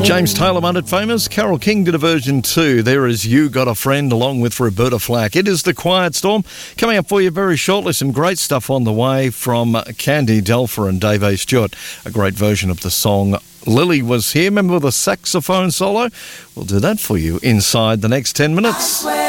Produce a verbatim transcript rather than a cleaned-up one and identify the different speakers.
Speaker 1: James Taylor made it famous. Carole King did a version too. There is You Got a Friend along with Roberta Flack. It is The Quiet Storm. Coming up for you very shortly. Some great stuff on the way from Candy Delfer and Dave A. Stewart. A great version of the song Lily Was Here. Remember the saxophone solo? We'll do that for you inside the next ten minutes.